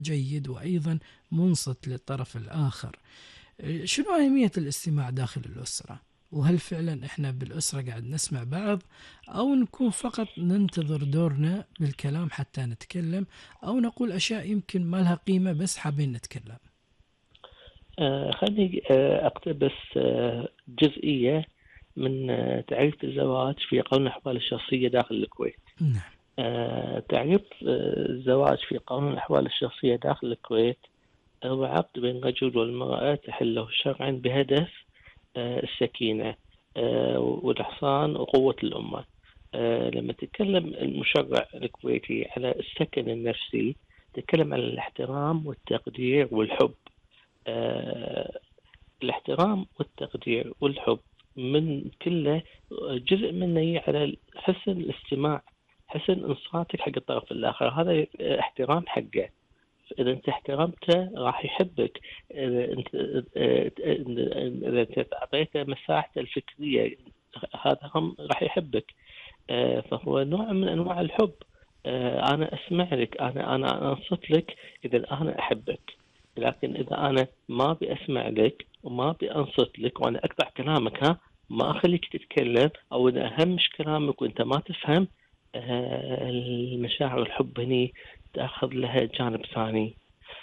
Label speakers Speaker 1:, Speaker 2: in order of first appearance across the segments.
Speaker 1: جيد وأيضا منصت للطرف الآخر. شنو أهمية الاستماع داخل الأسرة؟ وهل فعلا إحنا بالأسرة قاعد نسمع بعض، أو نكون فقط ننتظر دورنا بالكلام حتى نتكلم، أو نقول أشياء يمكن ما لها قيمة بس حابين نتكلم؟
Speaker 2: خليني أقتبس جزئية من تعريف الزواج في قانون الأحوال الشخصية داخل الكويت.
Speaker 1: نعم.
Speaker 2: تعريف الزواج في قانون الأحوال الشخصية داخل الكويت هو عقد بين الرجل والمرأة تحله شرعا بهدف السكينة والإحصان وقوة الأمة. لما تتكلم المشرع الكويتي على السكن النفسي تتكلم على الاحترام والتقدير والحب. الاحترام والتقدير والحب من كله جزء منه على حسن الاستماع، حسن انصاتك حق الطرف الآخر، هذا احترام حقه. إذا أنت احترمته راح يحبك، إذا أنت أعطيته مساحته الفكرية هذا هم راح يحبك. فهو نوع من أنواع الحب. أنا أسمع لك، أنا أنصت لك إذا أنا أحبك. لكن إذا أنا ما بأسمع لك وما بأنصت لك وأنا أقطع كلامك، ما أخليك تتكلم، أو إذا أهمش كلامك وأنت ما تفهم، المشاعر والحب هني تأخذ لها جانب ثاني.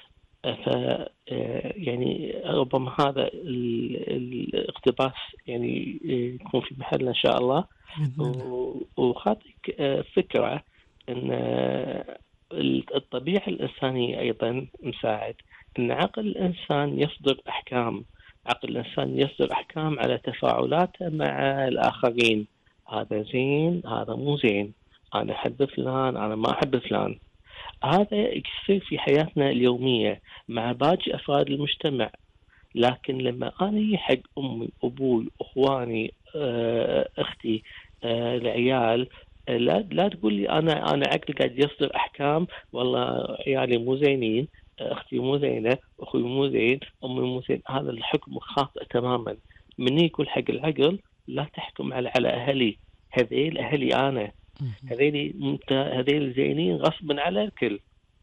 Speaker 2: يعني ربما هذا الاقتباس يعني يكون في محله إن شاء الله. وخاطئك فكرة أن الطبيعة الإنسانية أيضا مساعد أن عقل الإنسان يصدر أحكام. عقل الإنسان يصدر أحكام على تفاعلاته مع الآخرين، هذا زين هذا مو زين، أنا أحب فلان أنا ما أحب فلان. هذا يصير في حياتنا اليومية مع باقي أفراد المجتمع. لكن لما أنا حق أمي أبوي أخواني أختي العيال، لا تقول لي أنا عقلي قاعد يصدر أحكام، والله عيالي مو زينين، أختي مو زينة، أخوي مو زين، أمي مو زين. هذا الحكم خاطئ تماما. من يقول حق العقل لا تحكم على أهلي، هذيل أهلي أنا، هذيل زينين غصبا على الكل.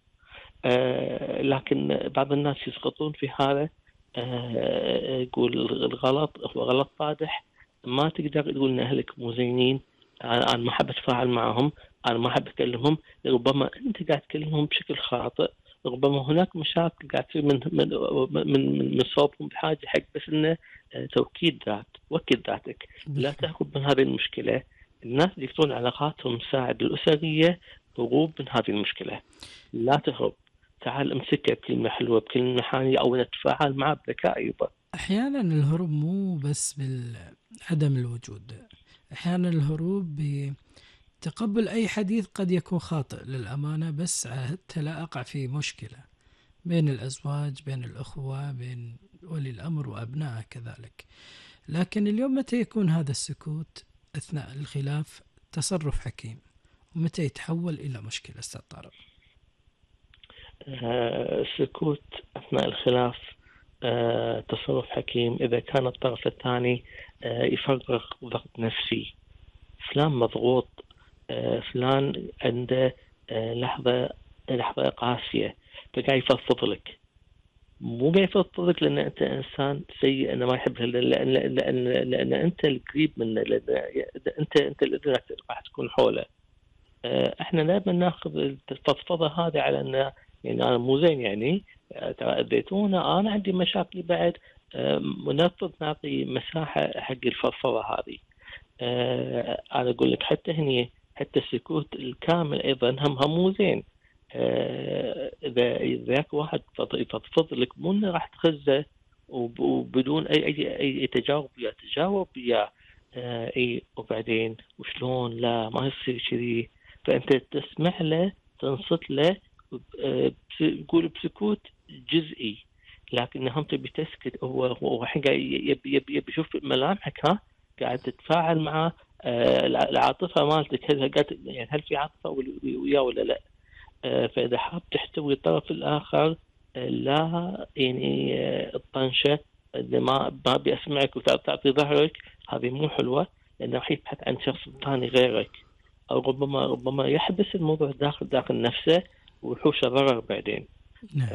Speaker 2: لكن بعض الناس يسقطون في هذا. يقول الغلط هو غلط فادح، ما تقدر تقول ان اهلك مو زينين، انا ما احب اتفاعل معهم، انا ما احب اكلمهم. ربما انت قاعد تكلمهم بشكل خاطئ، ربما هناك مشاكل قاعد تصير من صوبهم بحاجه حق بس انه توكيد ذات، وكد ذاتك، لا تهرب من هذه المشكله. الناس اللي يفتون علاقاتهم مساعد الاسريه هروب من هذه المشكله، لا تهرب، تعال امسكه بكلمة حلوة بكلمة حانية، أو نتفاعل معه بذكاء أيضا.
Speaker 1: أحيانا الهروب مو بس بعدم الوجود، أحيانا الهروب بتقبل أي حديث قد يكون خاطئ للأمانة، بس حتى لا أقع في مشكلة بين الأزواج، بين الأخوة، بين ولي الأمر وأبنائه كذلك. لكن اليوم متى يكون هذا السكوت أثناء الخلاف تصرف حكيم، ومتى يتحول إلى مشكلة أستاذ طارق؟
Speaker 2: السكوت أثناء الخلاف تصرف حكيم إذا كان الطرف الثاني يفرغ ضغط نفسي. فلان مضغوط، فلان عنده لحظة قاسية، فقاعد يفضفض لك، مو قاعد يفضفض لك لأن أنت إنسان سيء أنا ما يحبه، لأن أنت القريب منه، لأن أنت الذي راح تكون حوله. احنا دائما ناخذ الفضفضه هذه على ان يعني انا مو زين، يعني ترى اذيتونا، انا عندي مشاكل بعد، ونرفض نعطي مساحه حق الفضفضه هذه. انا اقول لك حتى هني حتى السكوت الكامل ايضا هم مو زين. اذا ذاك واحد يفضفض لك مو انه راح تخزه وبدون اي تجاوب وياه اي وبعدين وشلون، لا ما يصير كذي. فأنت تسمع له، تنصت له، تقول بسكوت جزئي، لكن هم تبي تسكت. هو الحين قاعد يبي يشوف ملامحك، قاعد تتفاعل معه. العاطفة مالتك يعني هل في عاطفة وياه ولا لا؟ فإذا حاب تحتوي الطرف الآخر، لا يعني الطنشة إذا ما بيسمعك وتعطي ظهرك، هذه مو حلوة، لأنه راح يبحث عن شخص ثاني غيرك، أو ربما يحبس الموضوع داخل نفسه ويحوش ضرر بعدين.
Speaker 1: نعم.